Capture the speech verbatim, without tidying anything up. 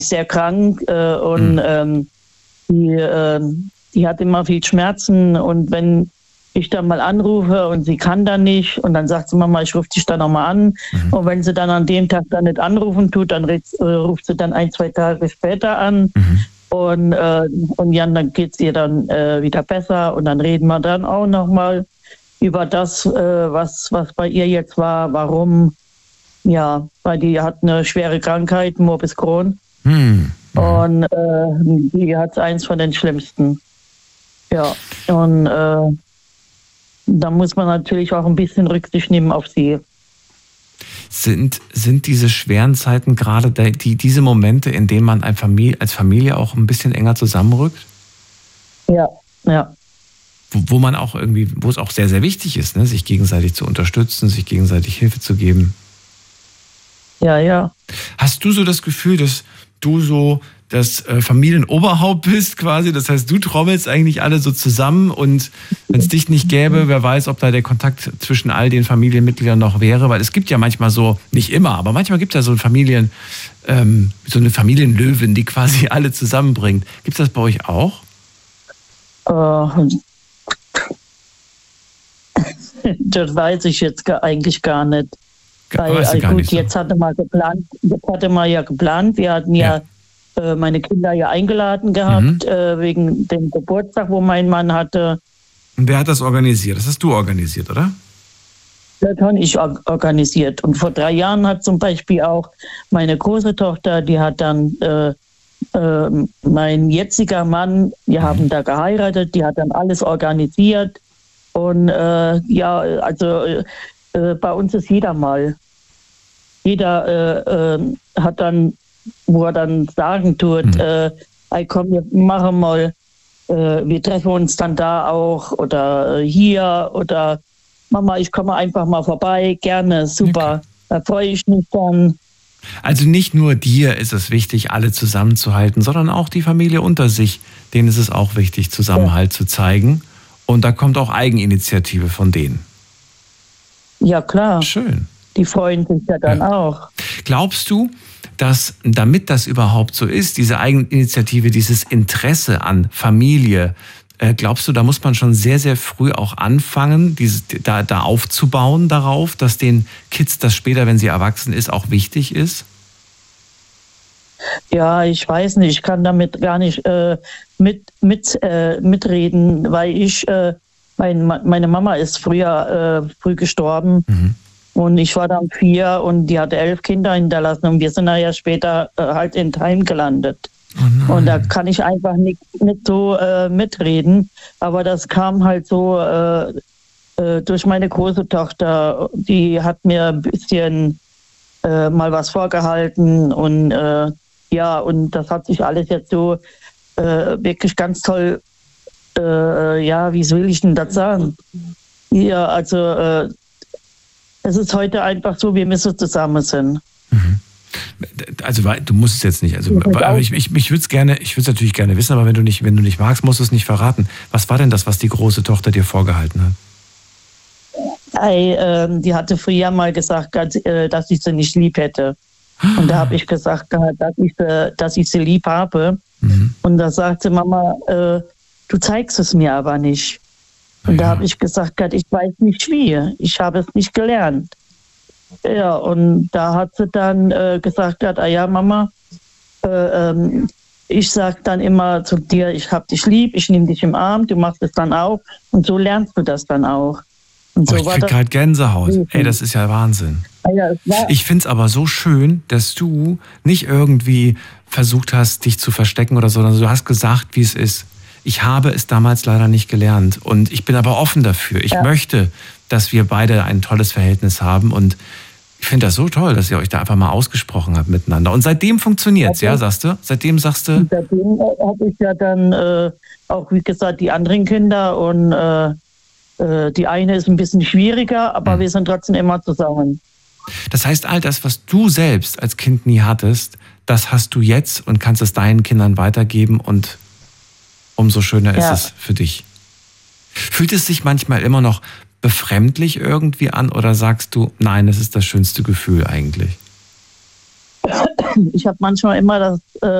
sehr krank äh, und mhm. ähm, die, äh, die hat immer viel Schmerzen und wenn ich dann mal anrufe und sie kann dann nicht und dann sagt sie, Mama, ich rufe dich dann nochmal an mhm. und wenn sie dann an dem Tag dann nicht anrufen tut, dann red, äh, ruft sie dann ein, zwei Tage später an mhm. und, äh, und ja, dann geht es ihr dann äh, wieder besser und dann reden wir dann auch nochmal über das, äh, was, was bei ihr jetzt war, warum. Ja, weil die hat eine schwere Krankheit, Morbus Crohn. Hm. Und äh, die hat eins von den schlimmsten. Ja, und äh, da muss man natürlich auch ein bisschen Rücksicht nehmen auf sie. Sind, sind diese schweren Zeiten gerade die, diese Momente, in denen man ein Familie, als Familie auch ein bisschen enger zusammenrückt? Ja, ja. Wo, wo man auch irgendwie, wo es auch sehr, sehr wichtig ist, ne, sich gegenseitig zu unterstützen, sich gegenseitig Hilfe zu geben. Ja, ja. Hast du so das Gefühl, dass du so das äh, Familienoberhaupt bist quasi? Das heißt, du trommelst eigentlich alle so zusammen und wenn es dich nicht gäbe, wer weiß, ob da der Kontakt zwischen all den Familienmitgliedern noch wäre, weil es gibt ja manchmal so, nicht immer, aber manchmal gibt es ja so Familien, ähm, so eine Familienlöwin, die quasi alle zusammenbringt. Gibt es das bei euch auch? Uh, das weiß ich jetzt gar, eigentlich gar nicht. Weil, weißt du gar gut, nicht so. jetzt hatte man geplant, jetzt hatte man ja geplant, wir hatten ja, ja äh, meine Kinder ja eingeladen gehabt, mhm. äh, wegen dem Geburtstag, wo mein Mann hatte. Und wer hat das organisiert? Das hast du organisiert, oder? Das habe ich organisiert. Und vor drei Jahren hat zum Beispiel auch meine große Tochter, die hat dann äh, äh, mein jetziger Mann, wir mhm. haben da geheiratet, die hat dann alles organisiert. Und äh, ja, also äh, bei uns ist jeder mal. Jeder äh, äh, hat dann, wo er dann sagen tut, mhm. äh, hey, komm, wir machen mal, äh, wir treffen uns dann da auch oder äh, hier oder Mama, ich komme einfach mal vorbei, gerne, super, okay. Da freue ich mich dann. Also nicht nur dir ist es wichtig, alle zusammenzuhalten, sondern auch die Familie unter sich, denen ist es auch wichtig, Zusammenhalt ja. zu zeigen. Und da kommt auch Eigeninitiative von denen. Ja, klar. Schön. Die freuen sich ja dann ja. auch. Glaubst du, dass damit das überhaupt so ist, diese Eigeninitiative, dieses Interesse an Familie, äh, glaubst du, da muss man schon sehr, sehr früh auch anfangen, dieses, da, da aufzubauen darauf, dass den Kids das später, wenn sie erwachsen ist, auch wichtig ist? Ja, ich weiß nicht, ich kann damit gar nicht äh, mit, mit, äh, mitreden, weil ich... Äh, Mein, meine Mama ist früher äh, früh gestorben mhm. und ich war dann vier und die hatte elf Kinder hinterlassen und wir sind nachher später äh, halt in Heim gelandet. Oh und da kann ich einfach nicht, nicht so äh, mitreden, aber das kam halt so äh, äh, durch meine große Tochter, die hat mir ein bisschen äh, mal was vorgehalten und äh, ja, und das hat sich alles jetzt so äh, wirklich ganz toll Äh, ja, wie will ich denn das sagen? Ja, also äh, es ist heute einfach so, wie wir so zusammen sind. Mhm. Also du musst es jetzt nicht. Also, aber ich, ich, ich würde es gerne, ich würde es natürlich gerne wissen, aber wenn du nicht, wenn du nicht magst, musst du es nicht verraten. Was war denn das, was die große Tochter dir vorgehalten hat? Hey, äh, die hatte früher mal gesagt, dass ich sie nicht lieb hätte. Und da habe ich gesagt, dass ich, dass ich sie lieb habe. Mhm. Und da sagte Mama, äh, du zeigst es mir aber nicht. Und ja. da habe ich gesagt, ich weiß nicht wie. Ich habe es nicht gelernt. Ja, und da hat sie dann äh, gesagt, ah ja, Mama, äh, ähm, ich sage dann immer zu dir, ich habe dich lieb, ich nehme dich im Arm, du machst es dann auch. Und so lernst du das dann auch. Und oh, so ich krieg gerade Gänsehaut. Ey, das ist ja Wahnsinn. Ja, ich finde es aber so schön, dass du nicht irgendwie versucht hast, dich zu verstecken oder so, sondern du hast gesagt, wie es ist. Ich habe es damals leider nicht gelernt und ich bin aber offen dafür. Ich ja. möchte, dass wir beide ein tolles Verhältnis haben und ich finde das so toll, dass ihr euch da einfach mal ausgesprochen habt miteinander. Und seitdem funktioniert es, ja, sagst du? Seitdem sagst du? Seitdem habe ich ja dann äh, auch, wie gesagt, die anderen Kinder und äh, äh, die eine ist ein bisschen schwieriger, aber hm. wir sind trotzdem immer zusammen. Das heißt, all das, was du selbst als Kind nie hattest, das hast du jetzt und kannst es deinen Kindern weitergeben und umso schöner ist ja. es für dich. Fühlt es sich manchmal immer noch befremdlich irgendwie an oder sagst du, nein, es ist das schönste Gefühl eigentlich? ich habe manchmal immer das